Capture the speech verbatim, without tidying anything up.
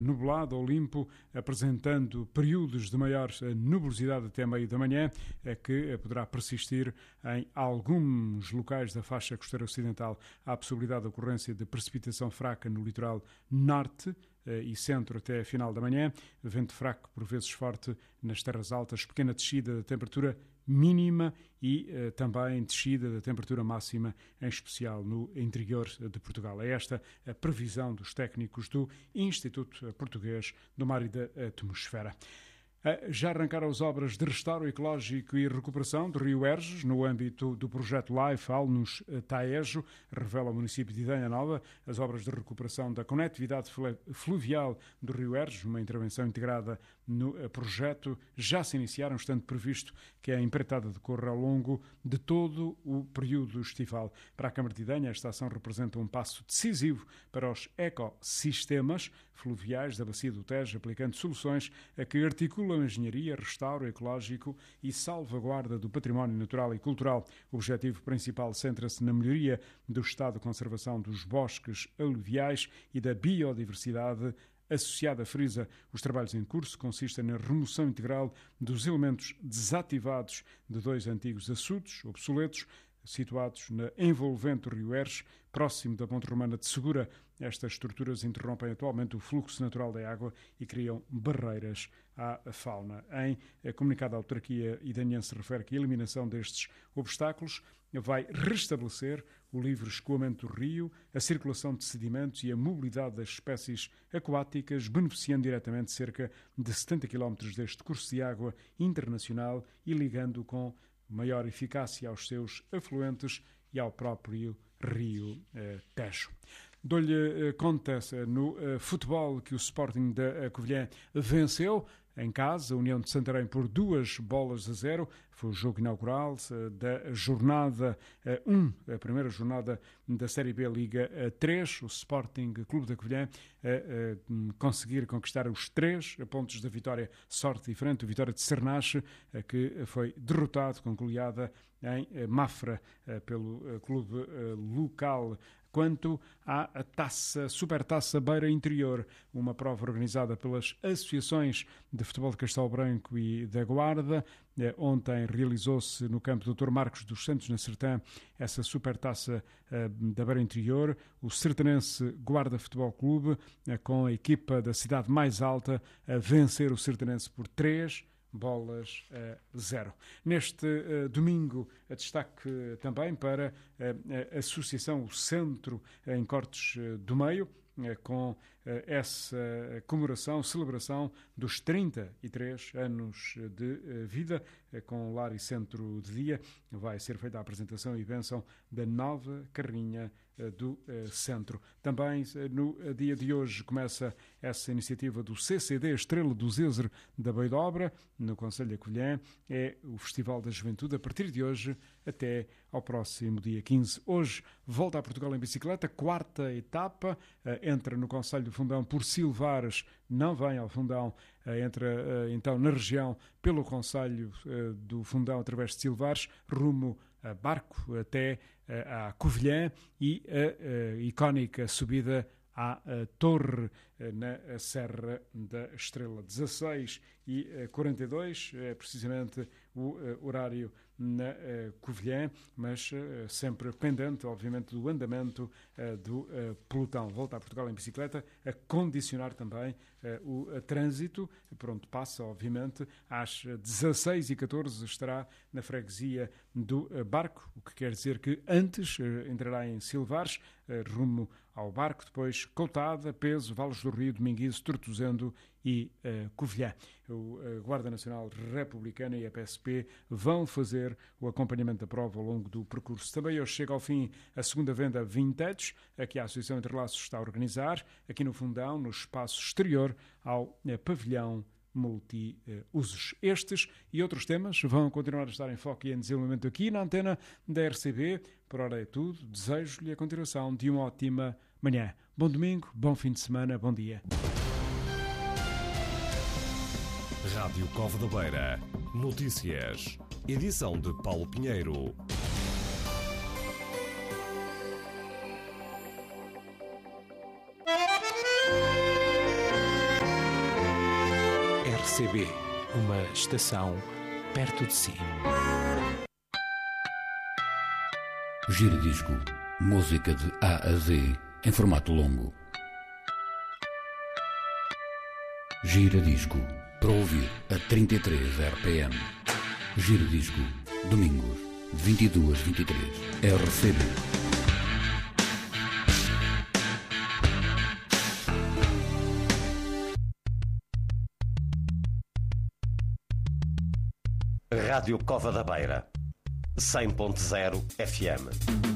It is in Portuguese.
nublado ou limpo, apresentando períodos de maior nubosidade até meio da manhã, que poderá persistir em alguns locais da faixa costeira ocidental. Há a possibilidade de ocorrência de precipitação fraca no litoral norte e centro até a final da manhã, vento fraco por vezes forte nas terras altas, pequena descida da temperatura mínima e uh, também descida da temperatura máxima, em especial no interior de Portugal. É esta a previsão dos técnicos do Instituto Português do Mar e da Atmosfera. Já arrancaram as obras de restauro ecológico e recuperação do Rio Erges, no âmbito do projeto Life Alnos Taejo, revela o município de Idanha Nova. As obras de recuperação da conectividade fluvial do Rio Erges, uma intervenção integrada no projeto, já se iniciaram, estando previsto que a empreitada decorra ao longo de todo o período estival. Para a Câmara de Idanha, esta ação representa um passo decisivo para os ecossistemas fluviais da Bacia do Tejo, aplicando soluções a que articulam a engenharia, restauro ecológico e salvaguarda do património natural e cultural. O objetivo principal centra-se na melhoria do estado de conservação dos bosques aluviais e da biodiversidade associada. Frisa, os trabalhos em curso consistem na remoção integral dos elementos desativados de dois antigos açudes obsoletos, situados na envolvente Rio Erges, próximo da Ponte Romana de Segura. Estas estruturas interrompem atualmente o fluxo natural da água e criam barreiras à fauna. Em comunicado, a autarquia idanhense refere que a eliminação destes obstáculos vai restabelecer o livre escoamento do rio, a circulação de sedimentos e a mobilidade das espécies aquáticas, beneficiando diretamente cerca de setenta quilómetros deste curso de água internacional e ligando com maior eficácia aos seus afluentes e ao próprio Rio eh, Tejo. Dou-lhe eh, conta no eh, futebol que o Sporting da Covilhã venceu em casa, a União de Santarém por duas bolas a zero. Foi o jogo inaugural uh, da jornada um, uh, a primeira jornada da Série B Liga três. O Sporting Clube da Covilhã uh, uh, conseguir conquistar os três pontos da vitória, sorte diferente, a vitória de Cernache, uh, que foi derrotado com goleada em uh, Mafra uh, pelo uh, clube uh, local. Quanto à taça, Supertaça Beira Interior, uma prova organizada pelas associações de futebol de Castelo Branco e da Guarda. Ontem realizou-se no campo doutor Marcos dos Santos, na Sertã, essa Supertaça da Beira Interior. O sertanense Guarda Futebol Clube, com a equipa da cidade mais alta, a vencer o sertanense por três bolas a zero. Neste uh, domingo, a destaque uh, também para uh, a Associação O Centro uh, em Cortes uh, do Meio, uh, com uh, essa comemoração, celebração dos trinta e três anos de uh, vida, uh, com lar e centro de dia. Vai ser feita a apresentação e bênção da nova carrinha uh, do uh, centro. Também uh, no uh, dia de hoje começa essa iniciativa do C C D Estrela do Zezer da Beidobra, no Concelho da Covilhã. É o Festival da Juventude a partir de hoje até ao próximo dia quinze. Hoje volta a Portugal em bicicleta, quarta etapa, entra no Concelho do Fundão por Silvares, não vem ao Fundão, entra então na região pelo Concelho do Fundão através de Silvares, rumo a Barco até à Covilhã e a, a icónica subida à Torre na Serra da Estrela. dezasseis e quarenta e dois é precisamente o horário na Covilhã, mas sempre pendente, obviamente, do andamento do pelotão. Volta a Portugal em bicicleta, a condicionar também o trânsito, por onde passa, obviamente. Às dezasseis e catorze estará na freguesia do Barco, o que quer dizer que antes entrará em Silvares, rumo ao Barco, depois Coutada, Peso, Vales do Rio, Dominguizo, Tortozendo e uh, Covilhã. O uh, Guarda Nacional Republicana e a P S P vão fazer o acompanhamento da prova ao longo do percurso. Também hoje chega ao fim a segunda venda Vintage, aqui a Associação Interlaços está a organizar, aqui no Fundão, no espaço exterior ao uh, pavilhão multi-usos. Estes e outros temas vão continuar a estar em foco e em desenvolvimento aqui na antena da R C B. Por hora é tudo. Desejo-lhe a continuação de uma ótima manhã. Bom domingo, bom fim de semana, bom dia. Rádio Cova da Beira. Notícias. Edição de Paulo Pinheiro. C B, uma estação perto de si. Giradisco, música de A a Z em formato longo. Giradisco, para ouvir a trinta e três R P M. Giradisco, domingos, vinte e duas a vinte e três, R C B. Rádio Cova da Beira, cem ponto zero F M.